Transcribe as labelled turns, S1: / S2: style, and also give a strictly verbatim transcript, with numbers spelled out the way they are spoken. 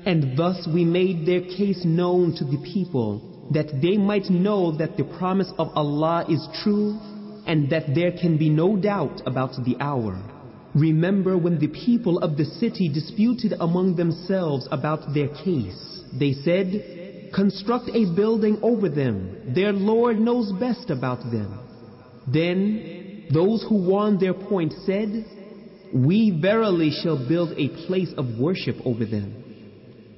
S1: And thus we made their case known to the people, that they might know that the promise of Allah is true, and that there can be no doubt about the hour. Remember when the people of the city disputed among themselves about their case. They said, construct a building over them. Their Lord knows best about them. Then those who won their point said, we verily shall build a place of worship over them.